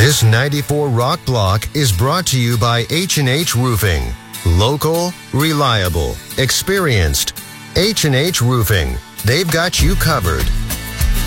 This 94 Rock Block is brought to you by H&H Roofing. Local, reliable, experienced. H&H Roofing. They've got you covered.